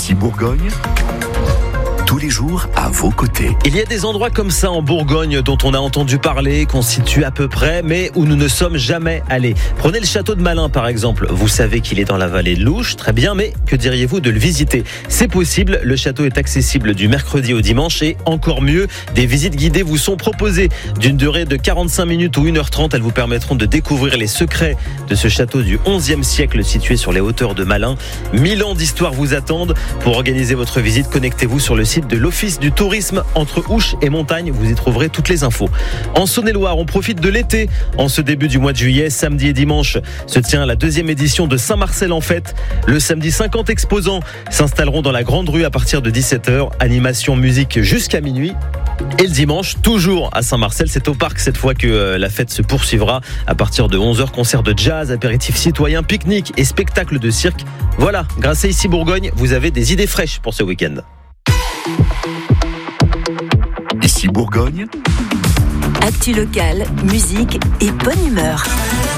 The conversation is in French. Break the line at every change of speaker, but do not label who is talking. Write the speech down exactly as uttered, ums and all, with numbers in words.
Ici Bourgogne, tous les jours à vos côtés.
Il y a des endroits comme ça en Bourgogne dont on a entendu parler, qu'on situe à peu près, mais où nous ne sommes jamais allés. Prenez le château de Malin par exemple. Vous savez qu'il est dans la vallée de l'Ouche, très bien, mais que diriez-vous de le visiter ? C'est possible, le château est accessible du mercredi au dimanche et encore mieux, des visites guidées vous sont proposées. D'une durée de quarante-cinq minutes ou une heure trente, elles vous permettront de découvrir les secrets de ce château du onzième siècle situé sur les hauteurs de Malin. Mille ans d'histoire vous attendent. Pour organiser votre visite, connectez-vous sur le site de l'Office du tourisme entre Ouche et Montagne. Vous y trouverez toutes les infos. En Saône-et-Loire, on profite de l'été. En ce début du mois de juillet, samedi et dimanche, se tient la deuxième édition de Saint-Marcel en fête. Le samedi, cinquante exposants s'installeront dans la grande rue à partir de dix-sept heures. Animation, musique jusqu'à minuit. Et le dimanche, toujours à Saint-Marcel, c'est au parc cette fois que la fête se poursuivra. À partir de onze heures, concert de jazz, apéritifs citoyens, pique-nique et spectacle de cirque. Voilà, grâce à Ici Bourgogne, vous avez des idées fraîches pour ce week-end.
Ici Bourgogne,
actu locale, musique et bonne humeur.